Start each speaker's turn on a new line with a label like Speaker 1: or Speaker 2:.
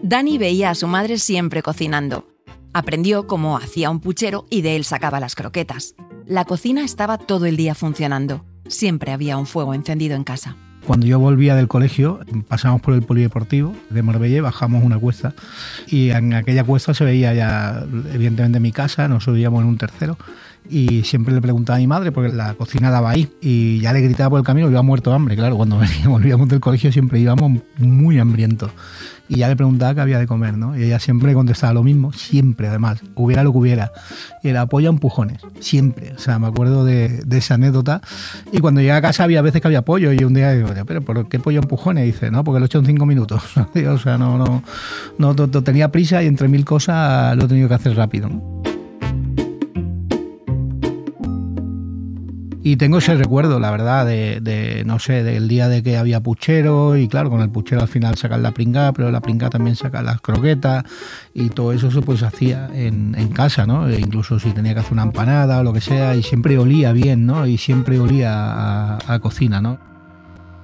Speaker 1: Dani veía a su madre siempre cocinando. Aprendió cómo hacía un puchero y de él sacaba las croquetas. La cocina estaba todo el día funcionando. Siempre había un fuego encendido en casa.
Speaker 2: Cuando yo volvía del colegio, pasamos por el polideportivo de Marbella, bajamos una cuesta y en aquella cuesta se veía ya, evidentemente, mi casa, nos subíamos en un tercero y siempre le preguntaba a mi madre porque la cocina daba ahí y ya le gritaba por el camino, iba muerto de hambre, claro, cuando volvíamos del colegio siempre íbamos muy hambrientos y ya le preguntaba qué había de comer, ¿no? Y ella siempre contestaba lo mismo, siempre además, hubiera lo que hubiera, y era pollo a empujones, siempre, o sea, me acuerdo de esa anécdota. Y cuando llegué a casa había veces que había pollo y un día digo, pero ¿por qué pollo a empujones? Y dice, no, porque lo he hecho en 5 minutos, o sea, no tenía prisa y entre mil cosas lo he tenido que hacer rápido, ¿no? Y tengo ese recuerdo, la verdad, no sé, del día de que había puchero y claro, con el puchero al final sacan la pringá, pero la pringá también saca las croquetas y todo eso se pues hacía en casa, ¿no? E incluso si tenía que hacer una empanada o lo que sea y siempre olía bien, ¿no? Y siempre olía a cocina, ¿no?